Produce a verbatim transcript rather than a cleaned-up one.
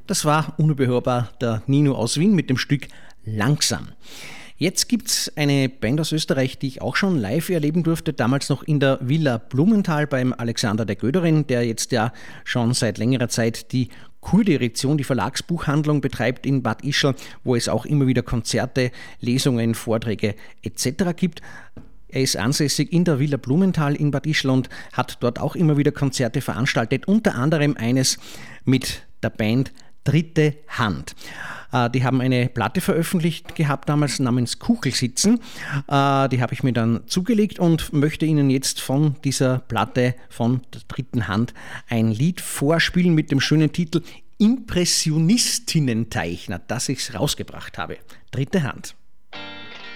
Das war unüberhörbar der Nino aus Wien mit dem Stück Langsam. Jetzt gibt es eine Band aus Österreich, die ich auch schon live erleben durfte, damals noch in der Villa Blumenthal beim Alexander der Göderin, der jetzt ja schon seit längerer Zeit die Kurdirektion, die Verlagsbuchhandlung betreibt in Bad Ischl, wo es auch immer wieder Konzerte, Lesungen, Vorträge et cetera gibt. Er ist ansässig in der Villa Blumenthal in Bad Ischl und hat dort auch immer wieder Konzerte veranstaltet, unter anderem eines mit der Band Dritte Hand. Äh, die haben eine Platte veröffentlicht gehabt damals namens Kuchelsitzen. Äh, die habe ich mir dann zugelegt und möchte Ihnen jetzt von dieser Platte von der Dritten Hand ein Lied vorspielen mit dem schönen Titel Impressionistinnenteichner, das ich rausgebracht habe. Dritte Hand.